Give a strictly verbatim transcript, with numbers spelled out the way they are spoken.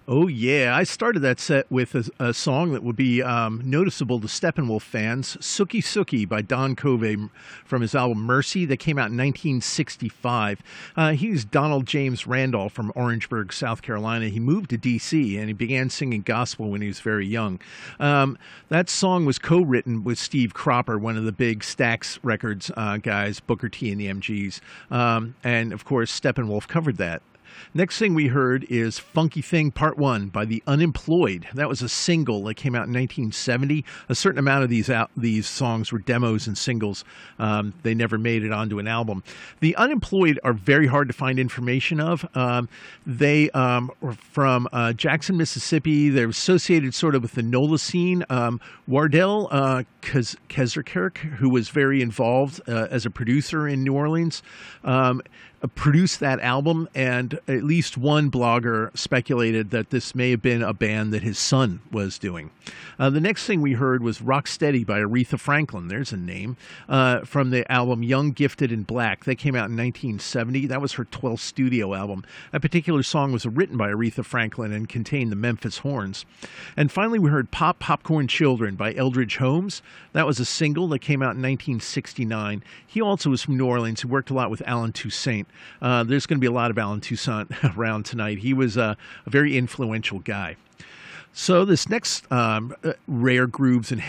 Oh yeah, I started that set with a, a song that would be um, noticeable to Steppenwolf fans, "Sookie Sookie" by Don Covey from his album Mercy that came out in nineteen sixty-five. Uh, he's Donald James Randolph from Orangeburg, South Carolina. He moved to D C and he began singing gospel when he was very young. Um, that song was co-written with Steve Cropper, one of the big Stax Records uh, guys, Booker T and the M Gs. Um, and of course, Steppenwolf covered that. Next thing we heard is Funky Thing Part one by The Unemployed. That was a single that came out in nineteen seventy. A certain amount of these out, these songs were demos and singles. Um, they never made it onto an album. The Unemployed are very hard to find information of. Um, they um, are from uh, Jackson, Mississippi. They're associated sort of with the NOLA scene. Um, Wardell uh, Kezerkirk, who was very involved uh, as a producer in New Orleans, um, produced that album, and at least one blogger speculated that this may have been a band that his son was doing. Uh, the next thing we heard was Rock Steady by Aretha Franklin. There's a name. Uh, from the album Young, Gifted, and Black. That came out in nineteen seventy. That was her twelfth studio album. That particular song was written by Aretha Franklin and contained the Memphis Horns. And finally, we heard Pop Popcorn Children by Eldridge Holmes. That was a single that came out in nineteen sixty-nine. He also was from New Orleans. He worked a lot with Alan Toussaint. Uh, there's going to be a lot of Alan Toussaint around tonight. He was uh, a very influential guy. So this next um, rare grooves and